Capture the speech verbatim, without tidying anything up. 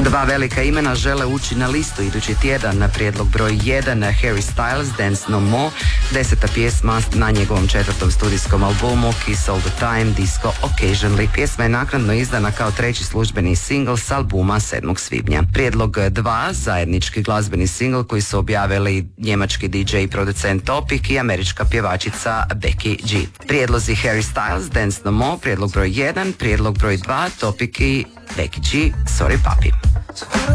Dva velika imena žele ući na listu idući tjedan. Na prijedlog broj jedan Harry Styles, Dance No More, deseta pjesma na njegovom četvrtom studijskom albumu Kiss All The Time, Disco Occasionally. Pjesma je naknadno izdana kao treći službeni singl s albuma sedmog svibnja. Prijedlog dva, zajednički glazbeni singl koji su objavili njemački D J i producent Topic i američka pjevačica Becky G. Prijedlozi Harry Styles, Dance No More, prijedlog broj jedan, prijedlog broj dva, Topic i Becky G, Sorry Papi.